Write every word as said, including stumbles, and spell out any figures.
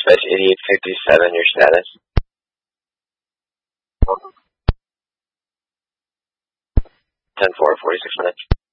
Dispatch eighty-eight fifty-seven, your status. ten four, forty-six minutes.